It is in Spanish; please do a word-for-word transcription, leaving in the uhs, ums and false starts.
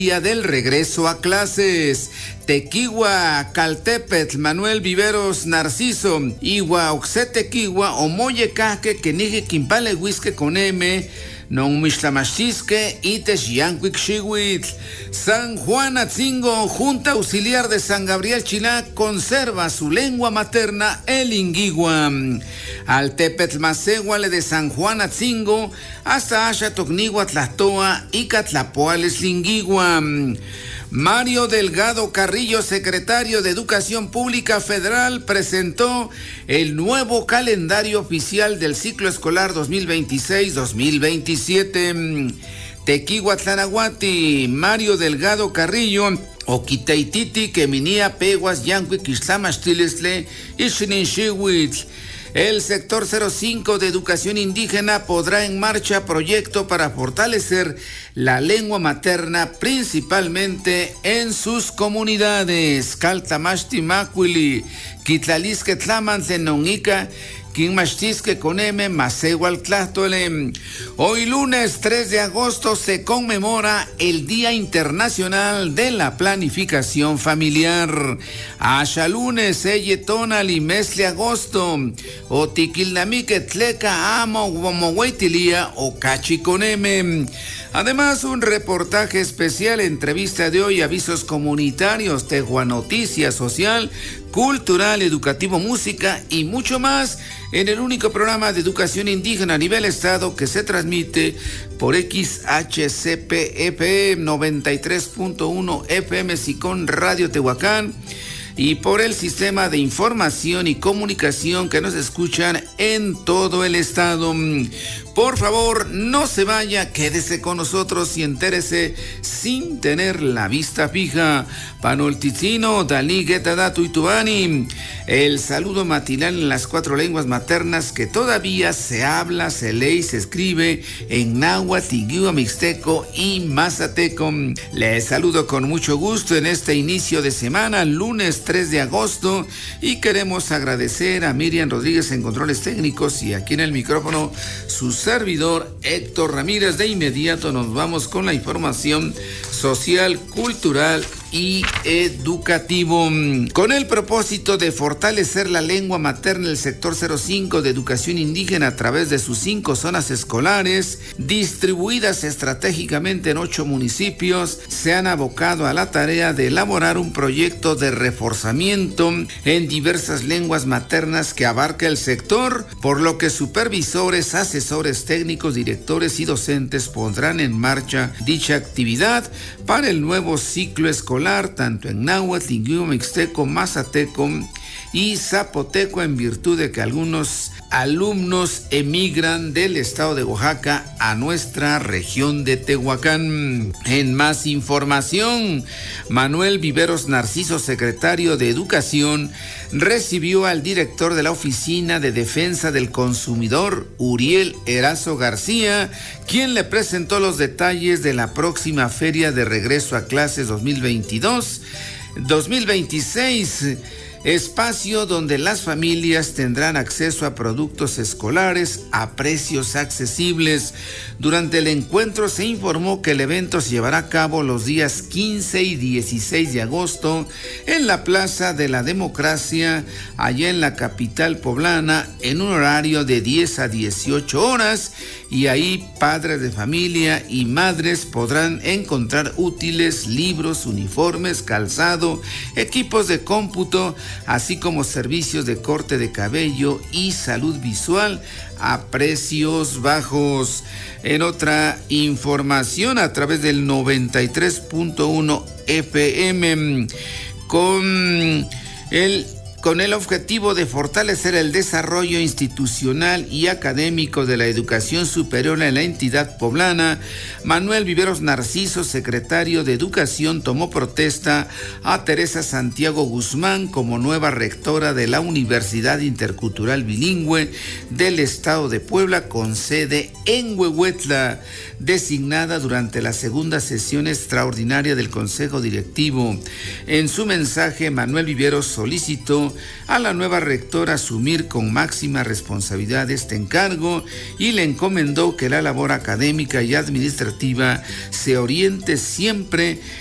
del regreso a clases. Tequigua, Caltepetl, Manuel Viveros Narciso, Igua, Oxetequigua, Omoyecaque, Kenige, Quimpale, Huisque con M, Non Mixtlamachisque, Itesh Yanquic Xihuitl. San Juan Atzingo, Junta Auxiliar de San Gabriel Chilá, conserva su lengua materna, el Inguigua. Altepetl Macehuale de San Juan Atzingo, hasta Asha Tocnigua Tlatoa y Catlapoales Lingigua. Mario Delgado Carrillo, secretario de Educación Pública Federal, presentó el nuevo calendario oficial del ciclo escolar dos mil veintiséis dos mil veintisiete. Tequigua Tlanahuati, Mario Delgado Carrillo, Oquiteititi, Queminía, Peguas, Yanqui, Quixtlamachtilestle y Xinixihuitl. El sector cero cinco de educación indígena podrá en marcha proyecto para fortalecer la lengua materna, principalmente en sus comunidades. Caltamashti Macuili, Quitlalisque Tlamantle Nongica, Quinmachtisque con M, Macehualtlastole. Hoy lunes tres de agosto se conmemora el Día Internacional de la Planificación Familiar. Asha lunes, Eyetona, Limesle agosto, Otiquilnamique Tleca, Amo, Guamohuetilia, Ocachi con M. Además, un reportaje especial, entrevista de hoy, avisos comunitarios, Tegua Noticia Social, cultural, educativo, música y mucho más en el único programa de educación indígena a nivel estado que se transmite por X H C P F M noventa y tres punto uno F M Sicón Radio Tehuacán y por el sistema de información y comunicación que nos escuchan en todo el estado. Por favor, no se vaya, quédese con nosotros y entérese sin tener la vista fija. Panolticino, Dalí, Guetada, Tuitubani. El saludo matinal en las cuatro lenguas maternas que todavía se habla, se lee y se escribe en náhuatl, iguá, mixteco y mazateco. Les saludo con mucho gusto en este inicio de semana, lunes tres de agosto, y queremos agradecer a Miriam Rodríguez en controles técnicos y aquí en el micrófono su servidor Héctor Ramírez. De inmediato nos vamos con la información social, cultural y educativo. Con el propósito de fortalecer la lengua materna, el sector cero cinco de educación indígena a través de sus cinco zonas escolares, distribuidas estratégicamente en ocho municipios, se han abocado a la tarea de elaborar un proyecto de reforzamiento en diversas lenguas maternas que abarca el sector, por lo que supervisores, asesores técnicos, directores y docentes pondrán en marcha dicha actividad para el nuevo ciclo escolar, tanto en náhuatl, iguá, mixteco, mazateco y zapoteco, en virtud de que algunos alumnos emigran del estado de Oaxaca a nuestra región de Tehuacán. En más información, Manuel Viveros Narciso, secretario de Educación, recibió al director de la Oficina de Defensa del Consumidor, Uriel Erazo García, quien le presentó los detalles de la próxima Feria de Regreso a Clases dos mil veintidós dos mil veintiséis, espacio donde las familias tendrán acceso a productos escolares a precios accesibles. Durante el encuentro se informó que el evento se llevará a cabo los días quince y dieciséis de agosto en la Plaza de la Democracia, allá en la capital poblana, en un horario de diez a dieciocho horas, y ahí padres de familia y madres podrán encontrar útiles, libros, uniformes, calzado, equipos de cómputo, así como servicios de corte de cabello y salud visual a precios bajos. En otra información, a través del noventa y tres punto uno F M, con el Con el objetivo de fortalecer el desarrollo institucional y académico de la educación superior en la entidad poblana, Manuel Viveros Narciso, secretario de Educación, tomó protesta a Teresa Santiago Guzmán como nueva rectora de la Universidad Intercultural Bilingüe del Estado de Puebla, con sede en Huehuetla, designada durante la segunda sesión extraordinaria del Consejo Directivo. En su mensaje, Manuel Viveros solicitó pidió a la nueva rectora asumir con máxima responsabilidad este encargo y le encomendó que la labor académica y administrativa se oriente siempre